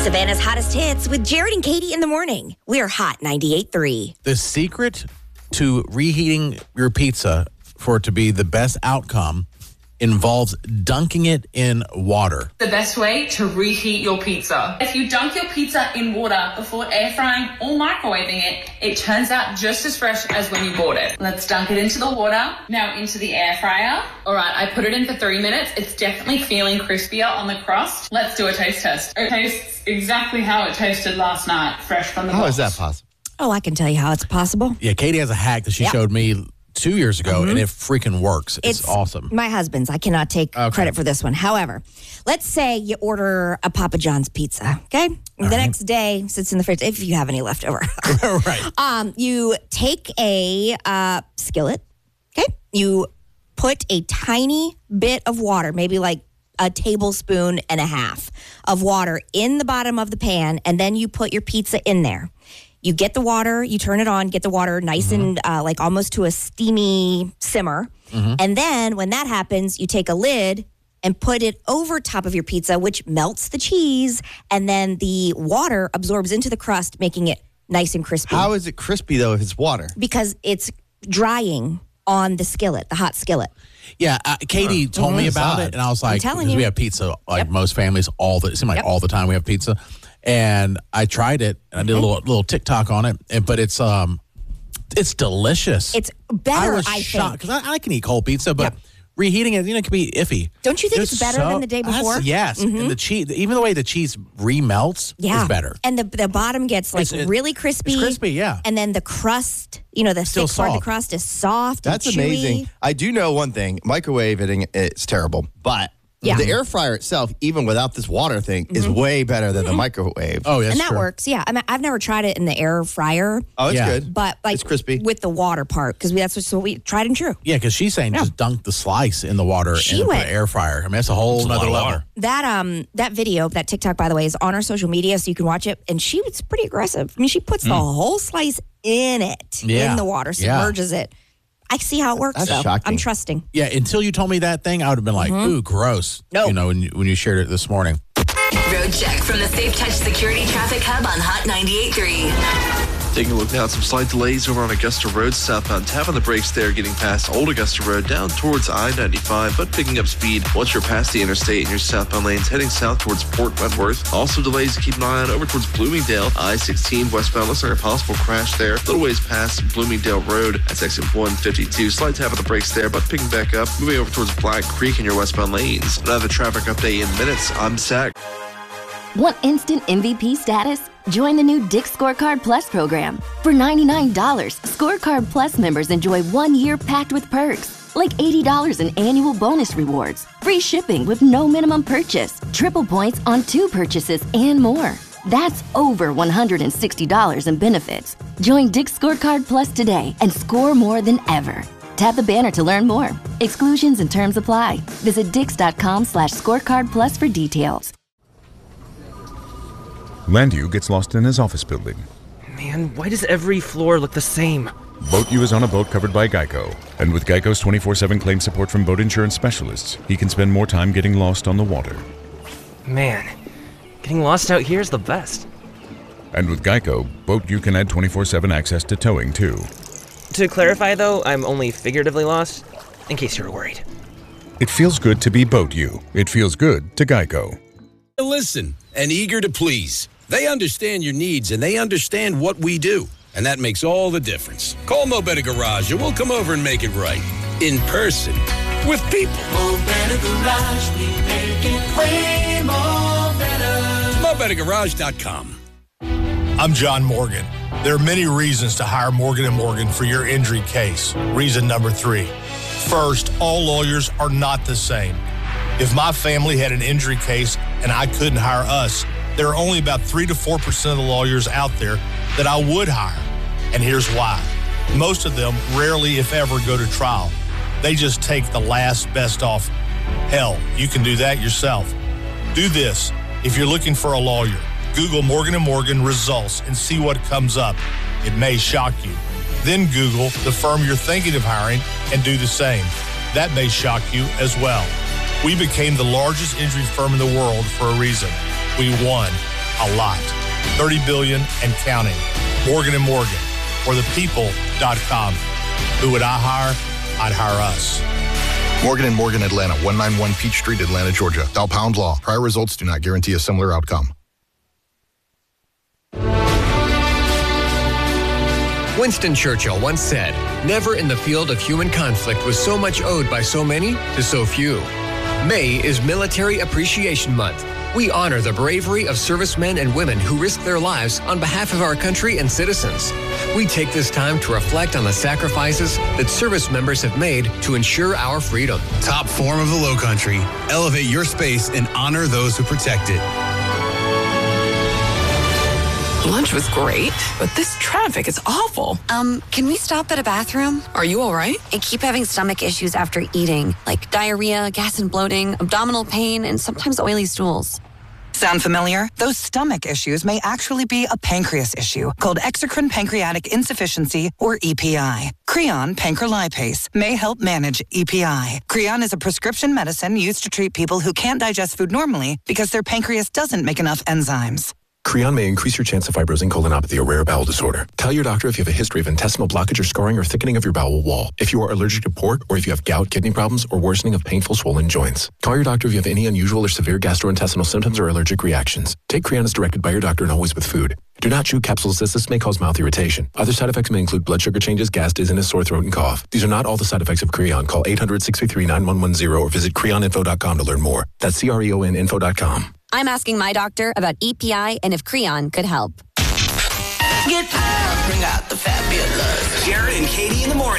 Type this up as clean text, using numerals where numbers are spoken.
Savannah's hottest hits with Jared and Katie in the morning. We're Hot 98.3. The secret to reheating your pizza for it to be the best outcome involves dunking it in water. The best way to reheat your pizza. If you dunk your pizza in water before air frying or microwaving it, it turns out just as fresh as when you bought it. Let's dunk it into the water, now into the air fryer. All right, I put it in for 3 minutes. It's definitely feeling crispier on the crust. Let's do a taste test. It tastes exactly how it tasted last night, fresh from the box. How is that possible? Oh, I can tell you how it's possible. Yeah, Katie has a hack that she showed me 2 years ago, and it freaking works. It's awesome. My husband's. I cannot take credit for this one. However, let's say you order a Papa John's pizza, okay? The next day, sits in the fridge, if you have any left over. Right. You take a skillet, okay? You put a tiny bit of water, maybe like a tablespoon and a half of water in the bottom of the pan, and then you put your pizza in there. You get the water, you turn it on, get the water nice and like almost to a steamy simmer. And then when that happens, you take a lid and put it over top of your pizza, which melts the cheese. And then the water absorbs into the crust, making it nice and crispy. How is it crispy, though, if it's water? Because it's drying on the skillet, the hot skillet. Yeah, Katie told me about it, and I was like, telling because you. we have pizza, like most families, it seems like all the time we have pizza. And I tried it, and I did a little TikTok on it, but it's delicious. It's better, I was shocked, because I can eat cold pizza, but reheating it, it can be iffy. Don't you think it's better than the day before? Yes, and the cheese, even the way the cheese remelts is better. And the bottom gets like really crispy. It's crispy, yeah. And then the crust, the Still thick part of the soft. crust is soft. That's and chewy. amazing. I do know one thing. Microwaving, it's terrible. But the air fryer itself, even without this water thing, is way better than the microwave. Oh, yes, And that works, yeah. I mean, I've never tried it in the air fryer. Oh, it's Yeah. good. But like It's crispy. with the water part, because that's what we tried and true. Yeah, because she's saying just dunk the slice in the water and put went- an air fryer. I mean, that's a whole nother level. That video, that TikTok, by the way, is on our social media, so you can watch it. And she was pretty aggressive. I mean, she puts the whole slice in it, in the water, submerges it. I see how it works, That's though. shocking. I'm trusting. Yeah, until you told me that thing, I would have been like, ooh, gross. No. When you shared it this morning. Road check from the Safe Touch Security Traffic Hub on Hot 98.3. Taking a look now at some slight delays over on Augusta Road southbound. Tapping the brakes there, getting past Old Augusta Road down towards I-95, but picking up speed once you're past the interstate in your southbound lanes, heading south towards Port Wentworth. Also delays to keep an eye on over towards Bloomingdale. I-16 westbound, looks like a possible crash there. Little ways past Bloomingdale Road. That's exit 152. Slight tap of the brakes there, but picking back up, moving over towards Black Creek in your westbound lanes. Another traffic update in minutes. I'm Zach. Want instant MVP status? Join the new Dick's Scorecard Plus program. For $99, Scorecard Plus members enjoy 1 year packed with perks, like $80 in annual bonus rewards, free shipping with no minimum purchase, triple points on 2 purchases, and more. That's over $160 in benefits. Join Dick's Scorecard Plus today and score more than ever. Tap the banner to learn more. Exclusions and terms apply. Visit dix.com/scorecardplus for details. Landu gets lost in his office building. Man, why does every floor look the same? BoatU is on a boat covered by Geico. And with Geico's 24/7 claim support from boat insurance specialists, he can spend more time getting lost on the water. Man, getting lost out here is the best. And with Geico, BoatU can add 24/7 access to towing, too. To clarify, though, I'm only figuratively lost, in case you were worried. It feels good to be BoatU. It feels good to Geico. Listen and eager to please. They understand your needs and they understand what we do. And that makes all the difference. Call Mo Better Garage and we'll come over and make it right. In person. With people. Mo Better Garage, we make it way more better. MoBetterGarage.com. I'm John Morgan. There are many reasons to hire Morgan & Morgan for your injury case. Reason number 3. First, all lawyers are not the same. If my family had an injury case and I couldn't hire us, there are only about 3 to 4% of the lawyers out there that I would hire. And here's why. Most of them rarely, if ever, go to trial. They just take the last best offer. Hell, you can do that yourself. Do this. If you're looking for a lawyer, Google Morgan & Morgan results and see what comes up. It may shock you. Then Google the firm you're thinking of hiring and do the same. That may shock you as well. We became the largest injury firm in the world for a reason. We won. A lot. 30 billion and counting. Morgan & Morgan, or thepeople.com. Who would I hire? I'd hire us. Morgan & Morgan Atlanta, 191 Peach Street, Atlanta, Georgia. Dial pound law. Prior results do not guarantee a similar outcome. Winston Churchill once said, "Never in the field of human conflict was so much owed by so many to so few." May is Military Appreciation Month. We honor the bravery of servicemen and women who risk their lives on behalf of our country and citizens. We take this time to reflect on the sacrifices that service members have made to ensure our freedom. Top form of the Lowcountry. Elevate your space and honor those who protect it. Lunch was great, but this traffic is awful. Can we stop at a bathroom? Are you all right? I keep having stomach issues after eating, like diarrhea, gas and bloating, abdominal pain, and sometimes oily stools. Sound familiar? Those stomach issues may actually be a pancreas issue called exocrine pancreatic insufficiency, or EPI. Creon pancrelipase may help manage EPI. Creon is a prescription medicine used to treat people who can't digest food normally because their pancreas doesn't make enough enzymes. Creon may increase your chance of fibrosing colonopathy, a rare bowel disorder. Tell your doctor if you have a history of intestinal blockage or scarring or thickening of your bowel wall, if you are allergic to pork, or if you have gout, kidney problems, or worsening of painful swollen joints. Call your doctor if you have any unusual or severe gastrointestinal symptoms or allergic reactions. Take Creon as directed by your doctor and always with food. Do not chew capsules as this may cause mouth irritation. Other side effects may include blood sugar changes, gas, dizziness, sore throat, and cough. These are not all the side effects of Creon. Call 800-633-9110 or visit creoninfo.com to learn more. That's CREONinfo.com. I'm asking my doctor about EPI and if Creon could help. Get out, bring out the fabulous. Jared and Katie in the morning.